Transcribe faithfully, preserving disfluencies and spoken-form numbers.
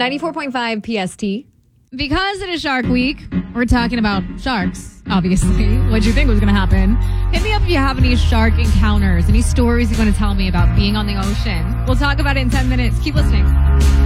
ninety-four point five P S T. Because it is Shark Week, we're talking about sharks, obviously. What'd you think was going to happen? Hit me up if you have any shark encounters, any stories you want to tell me about being on the ocean. We'll talk about it in ten minutes. Keep listening.